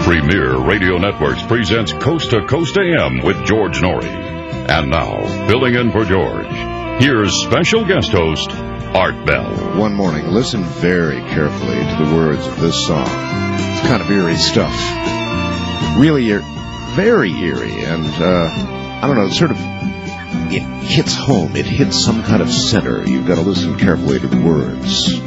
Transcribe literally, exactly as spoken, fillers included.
Premier Radio Networks presents Coast to Coast A M with George Norrie. And now, filling in for George, here's special guest host, Art Bell. One morning, listen very carefully to the words of this song. It's kind of eerie stuff. Really er- very eerie, and, uh, I don't know, sort of, it hits home. It hits some kind of center. You've got to listen carefully to the words.